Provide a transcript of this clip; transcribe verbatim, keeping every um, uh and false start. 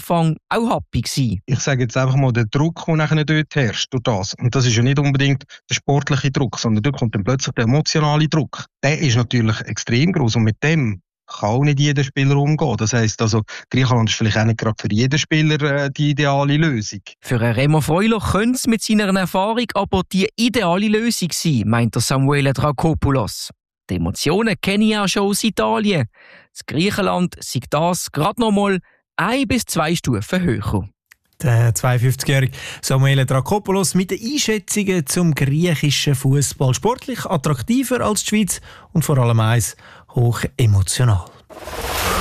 Anfang auch happy gewesen. Ich sage jetzt einfach mal, der Druck, der nachher dort herrscht, durch das. Und das ist ja nicht unbedingt der sportliche Druck, sondern dort kommt dann plötzlich der emotionale Druck. Der ist natürlich extrem groß und mit dem kann auch nicht jeder Spieler umgehen. Das heisst, also, Griechenland ist vielleicht auch nicht gerade für jeden Spieler äh, die ideale Lösung. Für Remo Freuler könnte es mit seiner Erfahrung aber die ideale Lösung sein, meint der Samuele Drakopoulos. Die Emotionen kenne ich auch schon aus Italien. Das Griechenland sei das gerade noch mal ein bis zwei Stufen höher. Der zweiundfünfzigjährige Samuele Drakopoulos mit den Einschätzungen zum griechischen Fußball. Sportlich attraktiver als die Schweiz und vor allem eins, hoch emotional.